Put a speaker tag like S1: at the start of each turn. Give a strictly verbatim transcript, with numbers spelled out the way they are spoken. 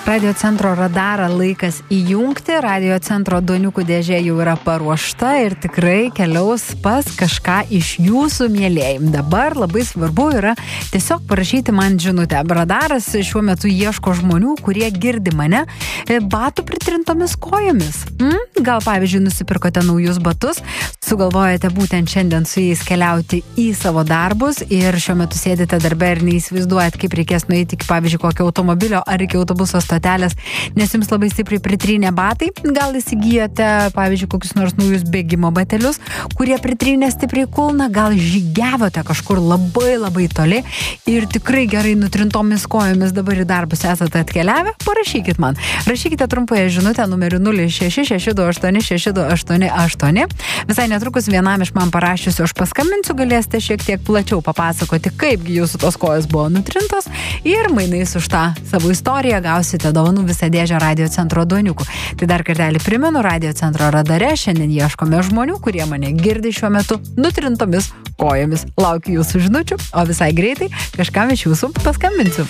S1: Radio centro radarą laikas įjungti, radio centro duoniukų dėžė jau yra paruošta ir tikrai keliaus pas kažką iš jūsų mielieji. Dabar labai svarbu yra tiesiog parašyti man žinutę. Radaras šiuo metu ieško žmonių, kurie girdi mane batų pritrintomis kojomis. Hmm? Gal pavyzdžiui nusipirkote naujus batus, sugalvojate būtent šiandien su jais keliauti į savo darbus ir šiuo metu sėdite darbe ir neįsivaizduojat, kaip reikės nueiti iki pavyzdžiui kokio automobilio ar iki autobuso stotelės, nes jums labai stipriai pritrynė batai. Gal įsigijote, pavyzdžiui, kokius nors naujus bėgimo batelius, kurie pritrynė stipriai kulną, gal žygiavote kažkur labai labai toli ir tikrai gerai nutrintomis kojomis dabar į darbus esate atkeliavę, parašykit man. Rašykite trumpąją žinutę numeriu nulis šeši šeši du aštuoni šeši du aštuoni aštuoni. Visai netrukus vienam iš man parašiusiu aš paskambinsiu, galėsite šiek tiek plačiau papasakoti, kaipgi jūsų tos kojos buvo nutrintos ir mainais už tą savo istoriją gausite dovanų visą dėžę radio centro duoniukų. Tai dar kartelį primenu, radio centro radare šiandien ieškome žmonių, kurie mane girdi šiuo metu nutrintomis kojomis. Laukiu jūsų žinučių, o visai greitai kažkam iš jūsų paskambinsiu.